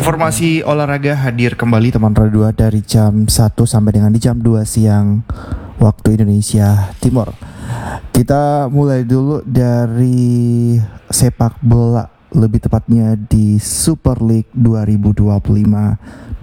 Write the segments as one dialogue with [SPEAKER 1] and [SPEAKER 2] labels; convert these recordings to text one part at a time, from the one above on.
[SPEAKER 1] Informasi olahraga hadir kembali teman Radua dari jam 1 sampai dengan di jam 2 siang waktu Indonesia Timur. Kita mulai dulu dari sepak bola, lebih tepatnya di Super League 2025-2026.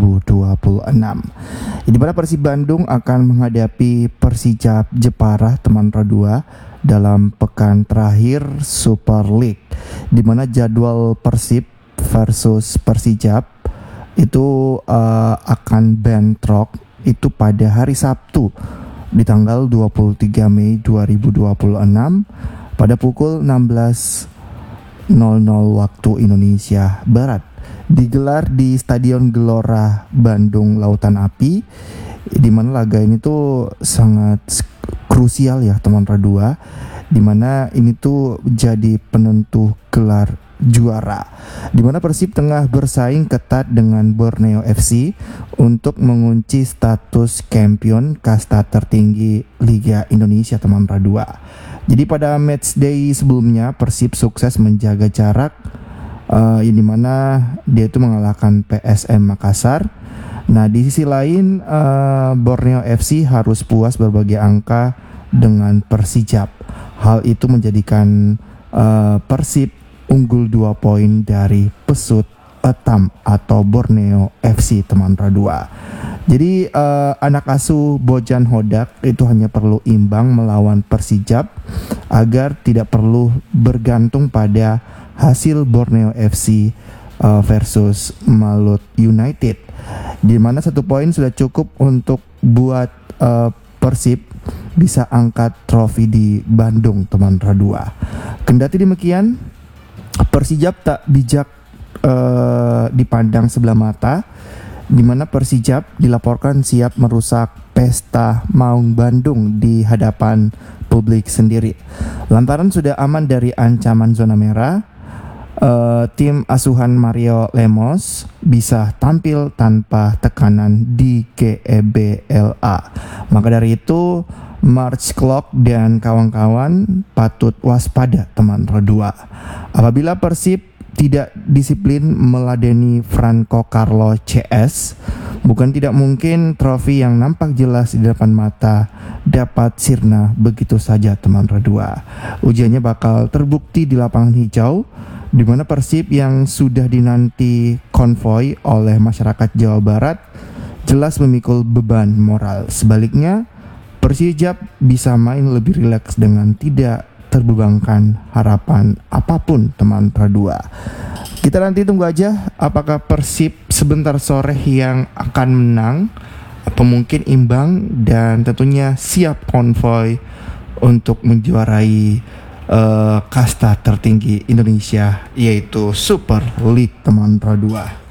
[SPEAKER 1] Di mana Persib Bandung akan menghadapi Persijap Jepara teman Radua dalam pekan terakhir Super League, di mana jadwal Persib versus Persijap itu akan bentrok itu pada hari Sabtu di tanggal 23 Mei 2026 pada pukul 16.00 waktu Indonesia Barat. Digelar di Stadion Gelora Bandung Lautan Api, di mana laga ini tuh sangat krusial ya teman Radua, di mana ini tuh jadi penentu gelar juara, di mana Persib tengah bersaing ketat dengan Borneo FC untuk mengunci status kampion kasta tertinggi Liga Indonesia teman Radua. Jadi pada match day sebelumnya Persib sukses menjaga jarak, di mana dia itu mengalahkan PSM Makassar. Nah di sisi lain Borneo FC harus puas berbagi angka dengan Persijap. Hal itu menjadikan Persib unggul 2 poin dari pesut Etam atau Borneo FC teman Radua. Jadi anak asuh Bojan Hodak itu hanya perlu imbang melawan Persijap agar tidak perlu bergantung pada hasil Borneo FC versus Malut United, di mana 1 poin sudah cukup untuk buat Persib bisa angkat trofi di Bandung teman Radua. Kendati demikian, Persijap tak bijak dipandang sebelah mata, di mana Persijap dilaporkan siap merusak pesta Maung Bandung di hadapan publik sendiri. Lantaran sudah aman dari ancaman zona merah, tim asuhan Mario Lemos bisa tampil tanpa tekanan di GEBLA. Maka dari itu March Clock dan kawan-kawan patut waspada teman Radua. Apabila Persib tidak disiplin meladeni Franco Carlo CS, bukan tidak mungkin trofi yang nampak jelas di depan mata dapat sirna begitu saja teman Radua. Ujiannya bakal terbukti di lapangan hijau, di mana Persib yang sudah dinanti konvoi oleh masyarakat Jawa Barat jelas memikul beban moral. Sebaliknya, Persijap bisa main lebih rileks dengan tidak terbebankan harapan apapun teman Radua. Kita nanti tunggu aja apakah Persib sebentar sore yang akan menang, apa mungkin imbang, dan tentunya siap konvoi untuk menjuarai kasta tertinggi Indonesia, yaitu Super League teman Radua.